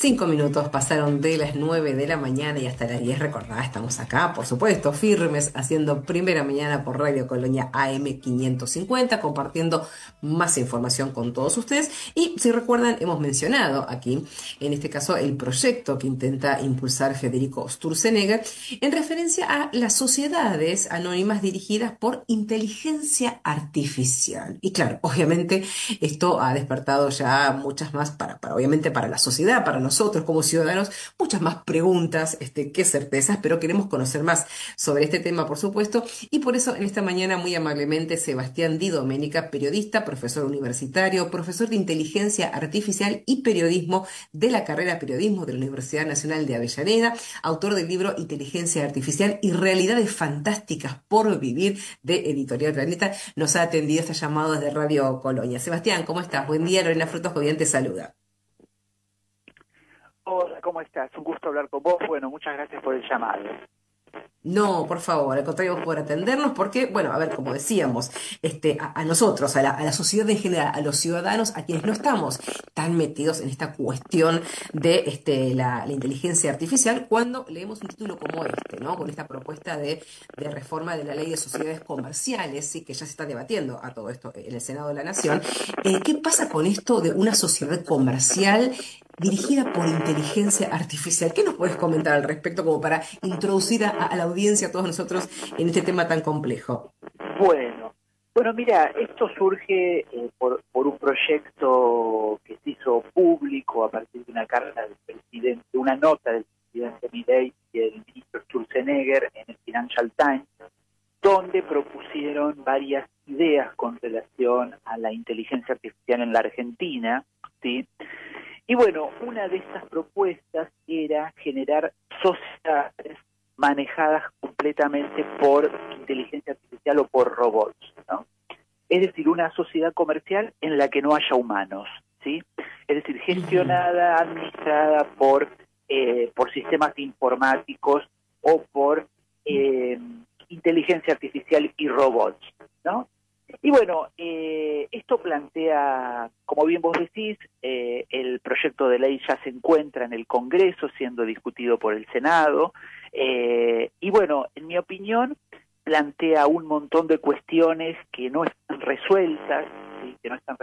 5 minutos pasaron de las 9 de la mañana y hasta las 10. Recordá, estamos acá, por supuesto, firmes, haciendo primera mañana por Radio Colonia AM 550, compartiendo más información con todos ustedes. Y si recuerdan, hemos mencionado aquí, en este caso, el proyecto que intenta impulsar Federico Sturzenegger en referencia a las sociedades anónimas dirigidas por inteligencia artificial. Y claro, obviamente esto ha despertado ya muchas más, obviamente para la sociedad, para nosotros como ciudadanos, muchas más preguntas que certezas, pero queremos conocer más sobre este tema, por supuesto, y por eso en esta mañana muy amablemente Sebastián Di Domenica, periodista, profesor universitario, profesor de inteligencia artificial y periodismo de la carrera Periodismo de la Universidad Nacional de Avellaneda, autor del libro Inteligencia Artificial y Realidades Fantásticas por Vivir de Editorial Planeta, nos ha atendido este llamado desde Radio Colonia. Sebastián, ¿cómo estás? Buen día, Lorena Frutos Jovian te saluda. Hola, ¿cómo estás? Un gusto hablar con vos. Bueno, muchas gracias por el llamado. No, por favor, al contrario, por atendernos, porque, bueno, a ver, como decíamos, a nosotros, a la sociedad en general, a los ciudadanos, a quienes no estamos tan metidos en esta cuestión de la inteligencia artificial, cuando leemos un título como ¿no? Con esta propuesta de reforma de la ley de sociedades comerciales, ¿sí? Que ya se está debatiendo a todo esto en el Senado de la Nación. ¿Qué pasa con esto de una sociedad comercial dirigida por inteligencia artificial? ¿Qué nos puedes comentar al respecto como para introducir a la audiencia, a todos nosotros, en este tema tan complejo? Bueno, mira, esto surge por un proyecto que se hizo público a partir de una carta del presidente, una nota del presidente Milei y el ministro Sturzenegger en el Financial Times, donde propusieron varias ideas con relación a la inteligencia artificial en la Argentina, ¿sí? Y bueno, una de estas propuestas era generar sociedades manejadas completamente por inteligencia artificial o por robots, ¿no? Es decir, una sociedad comercial en la que no haya humanos, ¿sí? Es decir, gestionada, administrada por sistemas informáticos o por inteligencia artificial y robots, ¿no? Y bueno, esto plantea, como bien vos decís, el proyecto de ley ya se encuentra en el Congreso siendo discutido por el Senado, y bueno, en mi opinión, plantea un montón de cuestiones que no están resueltas, ¿sí?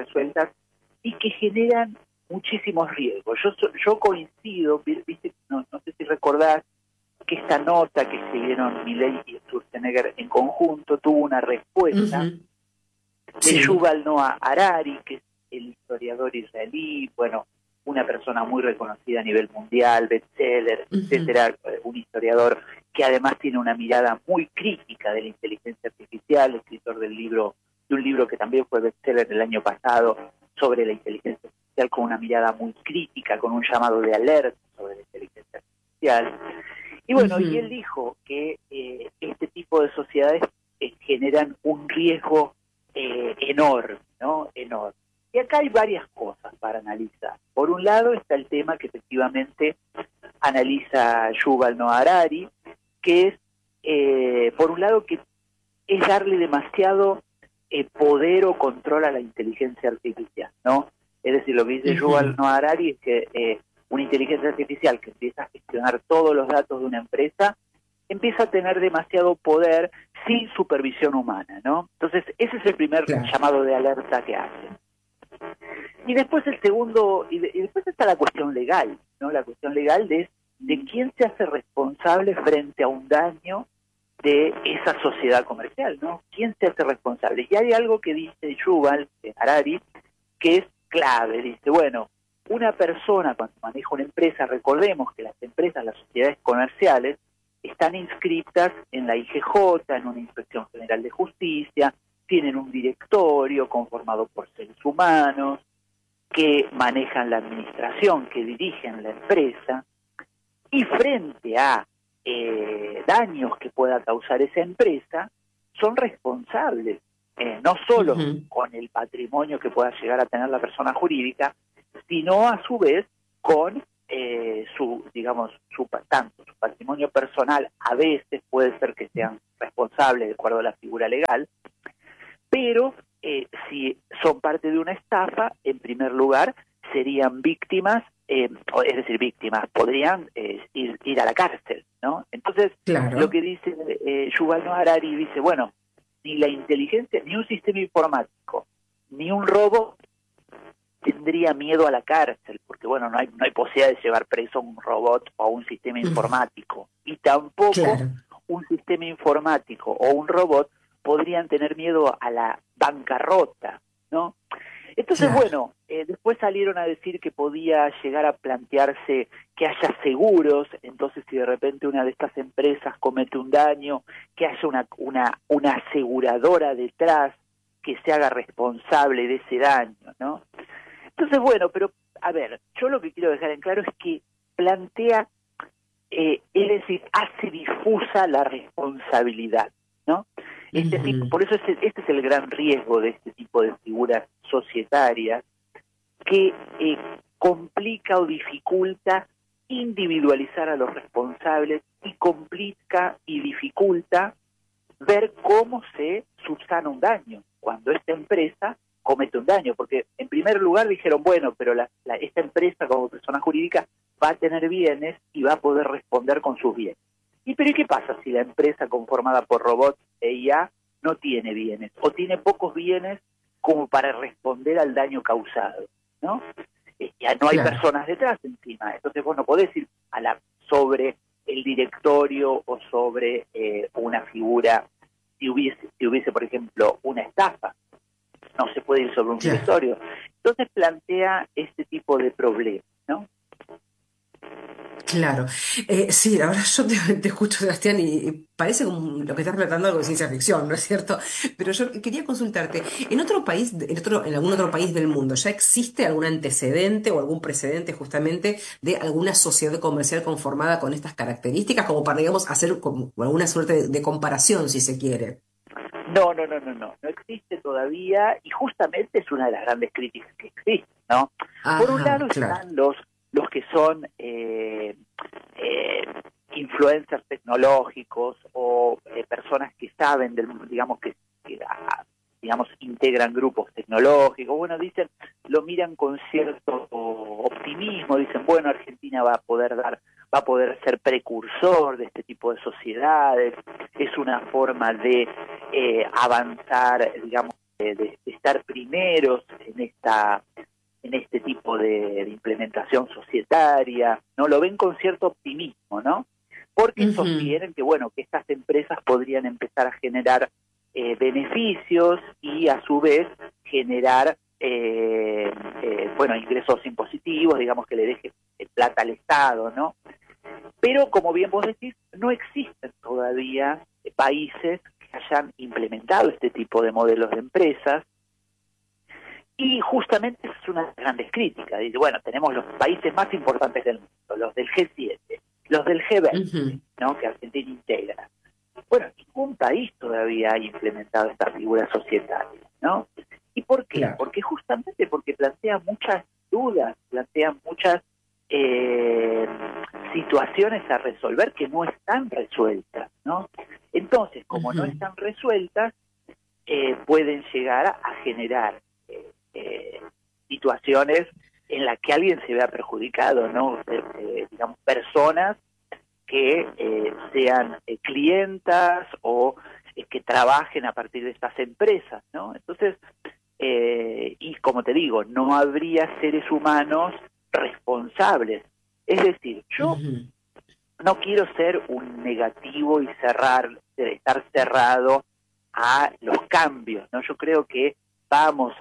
Y que generan muchísimos riesgos. Yo coincido, viste, no sé si recordás, que esta nota que escribieron Milei y Sturzenegger en conjunto tuvo una respuesta de Sí. Yuval Noah Harari, que es el historiador israelí, bueno, una persona muy reconocida a nivel mundial, bestseller, etcétera, un historiador que además tiene una mirada muy crítica de la inteligencia artificial, escritor de un libro que también fue bestseller el año pasado sobre la inteligencia artificial, con una mirada muy crítica, con un llamado de alerta sobre la inteligencia artificial. Y bueno, y él dijo que este tipo de sociedades generan un riesgo enorme, ¿no? Enorme. Y acá hay varias cosas para analizar. Por un lado está el tema que efectivamente analiza Yuval Noah Harari, que es, por un lado, que es darle demasiado poder o control a la inteligencia artificial, ¿no? Es decir, lo que dice Yuval Noah Harari es que una inteligencia artificial que empieza a gestionar todos los datos de una empresa empieza a tener demasiado poder sin supervisión humana, ¿no? Entonces, ese es el primer llamado de alerta que hace. Y después el segundo, y después está la cuestión legal, ¿no? La cuestión legal de quién se hace responsable frente a un daño de esa sociedad comercial, ¿no? ¿Quién se hace responsable? Y hay algo que dice Yuval Harari que es clave. Dice, bueno, una persona cuando maneja una empresa, recordemos que las empresas, las sociedades comerciales, están inscritas en la IGJ, en una Inspección General de Justicia, tienen un directorio conformado por seres humanos que manejan la administración, que dirigen la empresa, y frente a daños que pueda causar esa empresa, son responsables, no solo con el patrimonio que pueda llegar a tener la persona jurídica, sino a su vez con tanto su patrimonio personal. A veces puede ser que sean responsables de acuerdo a la figura legal, pero si son parte de una estafa, en primer lugar serían víctimas es decir, víctimas, podrían ir a la cárcel, ¿no? Entonces, lo Claro. que dice Yuval Noah Harari, dice, bueno, ni la inteligencia, ni un sistema informático, ni un robot tendría miedo a la cárcel, porque bueno, no hay posibilidad de llevar preso a un robot o a un sistema informático, y tampoco Claro, un sistema informático o un robot podrían tener miedo a la bancarrota, ¿no? Entonces, claro. bueno, después salieron a decir que podía llegar a plantearse que haya seguros, entonces si de repente una de estas empresas comete un daño, que haya una aseguradora detrás que se haga responsable de ese daño, ¿no? Entonces, bueno, pero a ver, yo lo que quiero dejar en claro es que plantea, es decir, hace difusa la responsabilidad, ¿no? Ujú. Por eso este es el gran riesgo de este tipo de figuras societarias, que complica o dificulta individualizar a los responsables y complica y dificulta ver cómo se subsana un daño cuando esta empresa comete un daño, porque en primer lugar dijeron, bueno, pero esta empresa como persona jurídica va a tener bienes y va a poder responder con sus bienes. ¿Y qué pasa si la empresa conformada por robots e IA no tiene bienes o tiene pocos bienes como para responder al daño causado, ¿no? Ya no hay Claro. personas detrás encima, entonces vos no podés ir sobre el directorio o sobre una figura. Si hubiese, por ejemplo, una estafa, no se puede ir sobre un Claro. directorio. Entonces plantea este tipo de problemas, ¿no? Claro. Sí, la verdad yo te escucho, Sebastián, y parece como lo que estás tratando algo de ciencia ficción, ¿no es cierto? Pero yo quería consultarte, ¿en otro país, en algún otro país del mundo, ya existe algún antecedente o algún precedente justamente de alguna sociedad comercial conformada con estas características, como para, digamos, hacer como alguna suerte de comparación, si se quiere? No existe todavía, y justamente es una de las grandes críticas que existen, ¿no? Por un Ajá, lado claro. están los que son influencers tecnológicos o personas que saben digamos digamos integran grupos tecnológicos. Bueno, lo miran con cierto optimismo, dicen, bueno, Argentina va a poder ser precursor de este tipo de sociedades, es una forma de avanzar, digamos, de estar primeros en este tipo de implementación societaria, ¿no? Lo ven con cierto optimismo, ¿no? Porque Ujú. sostienen que, bueno, que estas empresas podrían empezar a generar beneficios y a su vez generar, bueno, ingresos impositivos, digamos que le deje plata al Estado, ¿no? Pero, como bien vos decís, no existen todavía países que hayan implementado este tipo de modelos de empresas, y justamente esa es una de las grandes críticas. Dice, bueno, tenemos los países más importantes del mundo, los del G7, los del G20, Ujú. ¿no? Que Argentina integra. Bueno, ningún país todavía ha implementado esta figura societaria, ¿no? ¿Y por qué? Claro. Porque plantea muchas dudas, plantea muchas eh, situaciones a resolver que no están resueltas, ¿no? Entonces, como no Ujú. están resueltas, pueden llegar a generar situaciones en las que alguien se vea perjudicado, ¿no? Digamos, personas que sean clientas o que trabajen a partir de estas empresas, ¿no? Entonces, y como te digo, no habría seres humanos responsables. Es decir, yo Ujú. no quiero ser un negativo y estar cerrado a los cambios, ¿no? Yo creo que vamos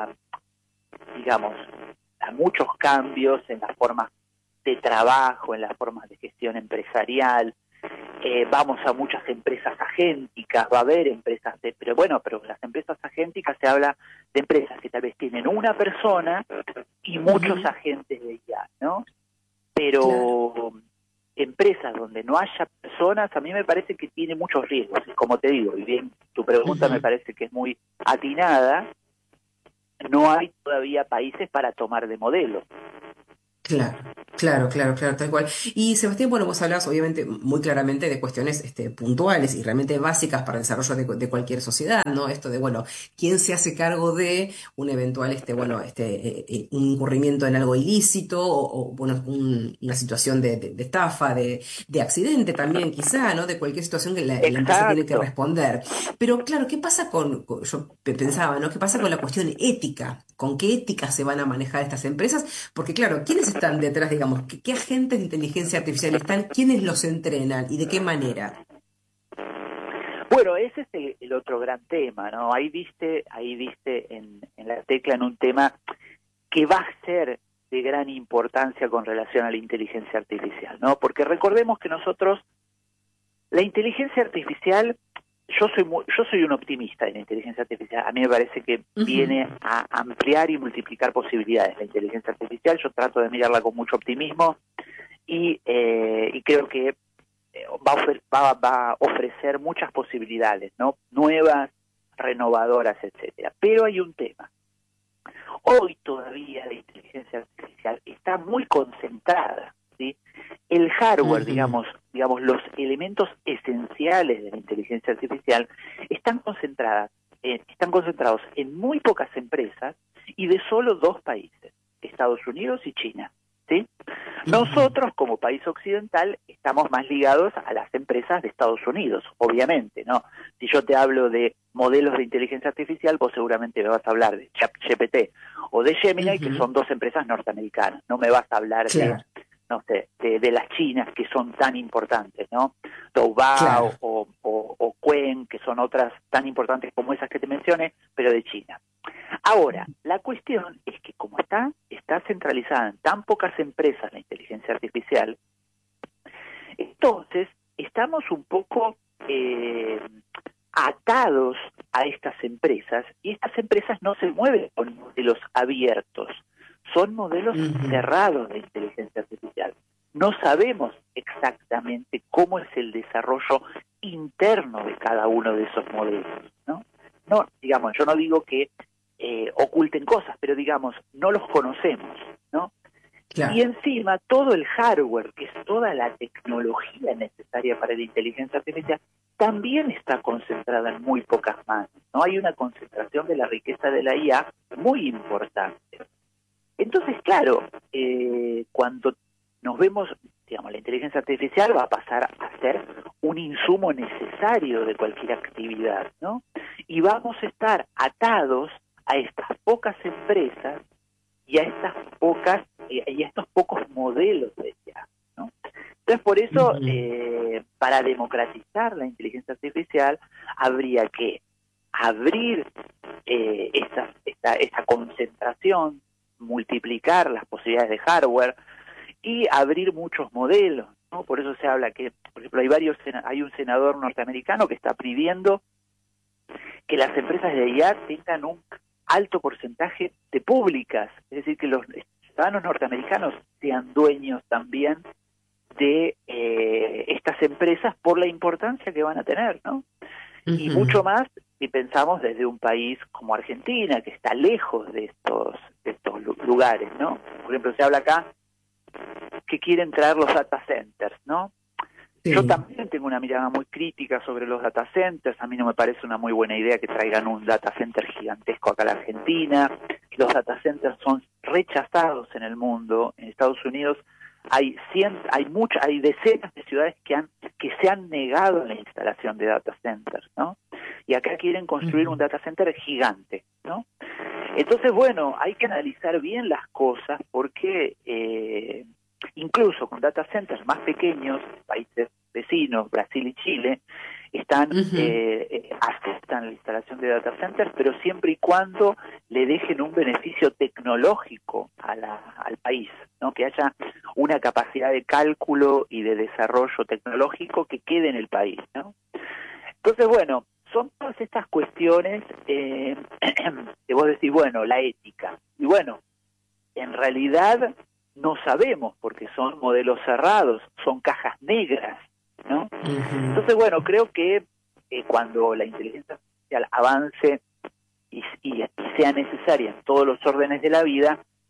digamos, a muchos cambios en las formas de trabajo, en las formas de gestión empresarial. Vamos a muchas empresas agénticas, va a haber empresas pero las empresas agénticas se habla de empresas que tal vez tienen una persona y muchos Ujú. agentes de IA, ¿no? Claro. Pero empresas donde no haya personas, a mí me parece que tiene muchos riesgos. Y como te digo, y bien, tu pregunta me Ujú. parece que es muy atinada, no hay todavía países para tomar de modelo. Claro. Claro, claro, claro, tal cual. Y Sebastián, bueno, vos hablas obviamente muy claramente de cuestiones puntuales y realmente básicas para el desarrollo de cualquier sociedad, ¿no? Esto de, bueno, quién se hace cargo de un eventual, un incurrimiento en algo ilícito bueno, una situación de estafa, de accidente también quizá, ¿no? De cualquier situación que la empresa tiene que Exacto. responder. Pero claro, ¿qué pasa yo pensaba, ¿no? ¿Qué pasa con la cuestión ética? ¿Con qué ética se van a manejar estas empresas? Porque claro, ¿quiénes están detrás, digamos? ¿Qué agentes de inteligencia artificial están? ¿Quiénes los entrenan y de qué manera? Bueno, ese es el otro gran tema, ¿no? Ahí diste en la tecla en un tema que va a ser de gran importancia con relación a la inteligencia artificial, ¿no? Porque recordemos que nosotros, la inteligencia artificial, yo soy un optimista en la inteligencia artificial. A mí me parece que Ujú. viene a ampliar y multiplicar posibilidades la inteligencia artificial. Yo trato de mirarla con mucho optimismo y creo que va a ofrecer muchas posibilidades, ¿no? Nuevas, renovadoras, etcétera. Pero hay un tema. Hoy todavía la inteligencia artificial está muy concentrada, ¿sí? El hardware, Ujú. digamos los elementos esenciales de la inteligencia artificial están concentrados en muy pocas empresas y de solo dos países, Estados Unidos y China, ¿sí? Ujú. Nosotros, como país occidental, estamos más ligados a las empresas de Estados Unidos, obviamente, ¿no? Si yo te hablo de modelos de inteligencia artificial, vos seguramente me vas a hablar de ChatGPT o de Gemini, que Ujú. son dos empresas norteamericanas. No me vas a hablar de, Claro, no sé, de las chinas, que son tan importantes, ¿no? Doubao claro. o Quen, que son otras tan importantes como esas que te mencioné, pero de China. Ahora, la cuestión es que como está centralizada en tan pocas empresas la inteligencia artificial, entonces estamos un poco atados a estas empresas y estas empresas no se mueven con modelos abiertos, son modelos Ujú. cerrados de inteligencia artificial. No sabemos exactamente cómo es el desarrollo interno de cada uno de esos modelos, ¿no? No, digamos, yo no digo que oculten cosas, pero digamos, no los conocemos, ¿no? Y Claro. encima todo el hardware, que es toda la tecnología necesaria para la inteligencia artificial, también está concentrada en muy pocas manos. No hay una concentración de la riqueza de la IA muy importante. Entonces, claro, cuando nos vemos, digamos, la inteligencia artificial va a pasar a ser un insumo necesario de cualquier actividad, ¿no? Y vamos a estar atados a estas pocas empresas y a estas pocas y a estos pocos modelos de IA, ¿no? Entonces, por eso, Ujú. para democratizar la inteligencia artificial, habría que abrir esta concentración, multiplicar las posibilidades de hardware y abrir muchos modelos, ¿no? Por eso se habla que, por ejemplo, hay un senador norteamericano que está pidiendo que las empresas de IA tengan un alto porcentaje de públicas, es decir, que los ciudadanos norteamericanos sean dueños también de estas empresas por la importancia que van a tener, ¿no? Y Ujú. mucho más si pensamos desde un país como Argentina, que está lejos de estos lugares, ¿no? Por ejemplo, se habla acá que quieren traer los data centers, ¿no? Yo Sí. también tengo una mirada muy crítica sobre los data centers. A mí no me parece una muy buena idea que traigan un data center gigantesco acá a la Argentina. Los data centers son rechazados en el mundo. En Estados Unidos hay decenas de ciudades que se han negado a la instalación de data centers, ¿no? Y acá quieren construir un Ujú. data center gigante, ¿no? Entonces, bueno, hay que analizar bien las cosas porque incluso con data centers más pequeños, países vecinos, Brasil y Chile, Ujú. aceptan la instalación de data centers, pero siempre y cuando le dejen un beneficio tecnológico al país, ¿no? Que haya una capacidad de cálculo y de desarrollo tecnológico que quede en el país, ¿no? Entonces, bueno, son todas estas cuestiones que vos decís, bueno, la ética. Y bueno, en realidad no sabemos porque son modelos cerrados, son cajas negras, ¿no? Ujú. Entonces, bueno, creo que cuando la inteligencia artificial avance y sea necesaria en todos los órdenes de la vida,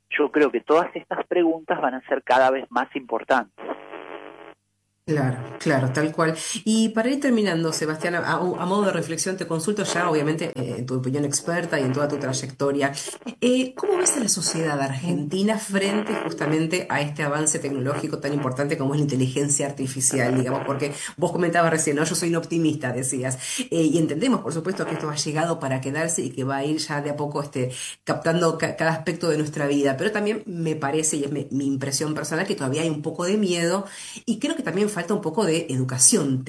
yo creo que todas estas preguntas van a ser cada vez más importantes. Claro, claro, tal cual. Y para ir terminando, Sebastián, a modo de reflexión, te consulto ya, obviamente, en tu opinión experta y en toda tu trayectoria. ¿Cómo ves a la sociedad argentina frente justamente a este avance tecnológico tan importante como es la inteligencia artificial, digamos? Porque vos comentabas recién, ¿no? Yo soy un optimista, decías. Y entendemos, por supuesto, que esto ha llegado para quedarse y que va a ir ya de a poco captando cada aspecto de nuestra vida. Pero también me parece, y es mi impresión personal, que todavía hay un poco de miedo y creo que también falta un poco de educación